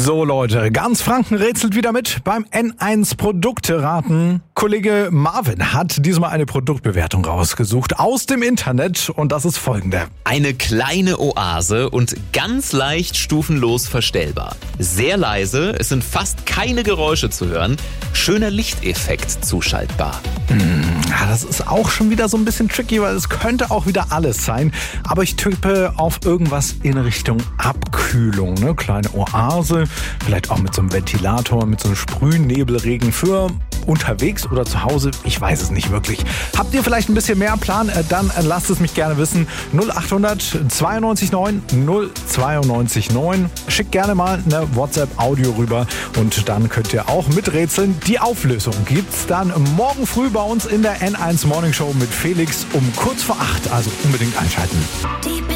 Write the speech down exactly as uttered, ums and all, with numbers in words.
So Leute, ganz Franken rätselt wieder mit beim N eins Produkteraten. Kollege Marvin hat diesmal eine Produktbewertung rausgesucht aus dem Internet und das ist folgende. Eine kleine Oase und ganz leicht stufenlos verstellbar. Sehr leise, es sind fast keine Geräusche zu hören. Schöner Lichteffekt zuschaltbar. Ja, das ist auch schon wieder so ein bisschen tricky, weil es könnte auch wieder alles sein. Aber ich tippe auf irgendwas in Richtung Abkühlung. Ne? Kleine Oase, vielleicht auch mit so einem Ventilator, mit so einem Sprühnebelregen für unterwegs oder zu Hause. Ich weiß es nicht wirklich. Habt ihr vielleicht ein bisschen mehr Plan? Dann lasst es mich gerne wissen. null acht hundert zweiundneunzig neun null zweiundneunzig neun. Schickt gerne mal eine WhatsApp-Audio rüber und dann könnt ihr auch miträtseln. Die Auflösung gibt's dann morgen früh bei uns in der N eins Morning Show mit Felix um kurz vor acht. Also unbedingt einschalten.